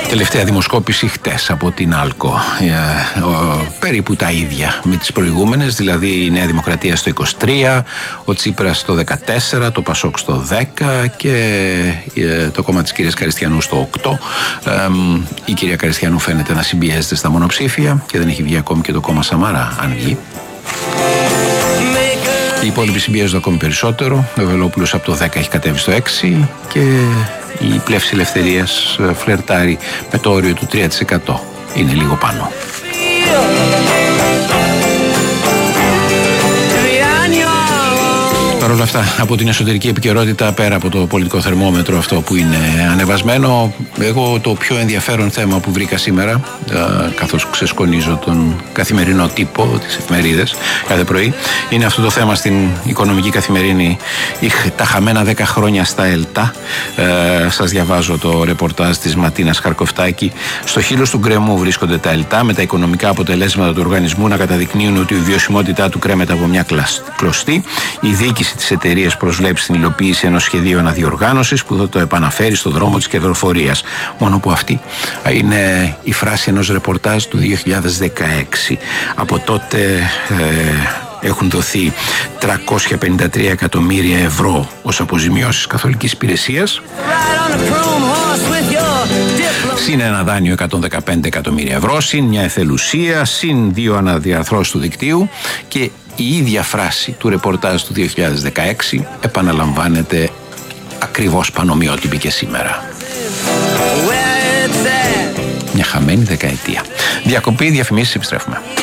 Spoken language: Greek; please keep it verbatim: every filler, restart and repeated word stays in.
Τελευταία δημοσκόπηση χτες από την Άλκο. Ε, ο, περίπου τα ίδια με τις προηγούμενες, δηλαδή η Νέα Δημοκρατία στο είκοσι τρία, ο Τσίπρας στο δεκατέσσερα, το Πασόκ στο δέκα και ε, το κόμμα της κυρίας Καριστιανού στο οκτώ. Ε, η κυρία Καριστιανού φαίνεται να συμπιέζεται στα μονοψήφια και δεν έχει βγει ακόμη και το κόμμα Σαμαρά, αν βγει. Οι υπόλοιποι συμπιέζονται ακόμη περισσότερο. Ο Βελόπουλος από το δέκα έχει κατέβει στο έξι και η Πλεύση Ελευθερίας φλερτάρει με το όριο του τρία τοις εκατό. Είναι λίγο πάνω. Παρ' όλα αυτά, από την εσωτερική επικαιρότητα, πέρα από το πολιτικό θερμόμετρο αυτό που είναι ανεβασμένο, εγώ το πιο ενδιαφέρον θέμα που βρήκα σήμερα, καθώς ξεσκονίζω τον καθημερινό τύπο, τις εφημερίδες κάθε πρωί, είναι αυτό το θέμα στην Οικονομική Καθημερινή, τα χαμένα δέκα χρόνια στα ΕΛΤΑ. Ε, σας διαβάζω το ρεπορτάζ της Ματίνας Χαρκοφτάκη. Στο χείλος του γκρεμού βρίσκονται τα ΕΛΤΑ, με τα οικονομικά αποτελέσματα του οργανισμού να καταδεικνύουν ότι η βιωσιμότητά του κρέμεται από μια κλωστή. Η διοίκηση της εταιρείας προσβλέπει στην υλοποίηση ενός σχεδίου αναδιοργάνωσης που θα το επαναφέρει στο δρόμο της κερδοφορίας. Μόνο που αυτή είναι η φράση ενός ρεπορτάζ του δύο χιλιάδες δεκαέξι. Από τότε ε, έχουν δοθεί τριακόσια πενήντα τρία εκατομμύρια ευρώ ως αποζημιώσεις καθολικής υπηρεσίας. Συν ένα δάνειο εκατόν δεκαπέντε εκατομμύρια ευρώ, συν μια εθελουσία, συν δύο αναδιαρθρώσεις του δικτύου, και η ίδια φράση του ρεπορτάζ του δύο χιλιάδες δεκαέξι επαναλαμβάνεται ακριβώς πανομοιότυπη και σήμερα. Μια χαμένη δεκαετία. Διακοπή, διαφημίσεις, επιστρέφουμε.